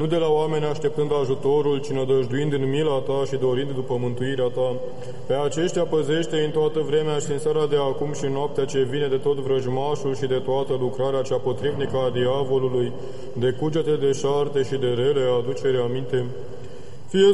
nu de la oameni așteptând ajutorul, ci nădăjduind în mila ta și dorind după mântuirea ta. Pe aceștia păzește în toată vremea și în seara de acum și în noaptea ce vine de tot vrăjmașul și de toată lucrarea cea potrivnică a diavolului, de cugete deșarte și de rele aducere aminte. Fie